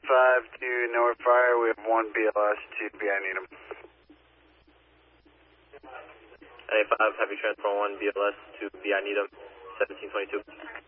A5 to Northfire. We have 1 BLS to BI Needham. A5, heavy transport 1 BLS to BI Needham, 1722.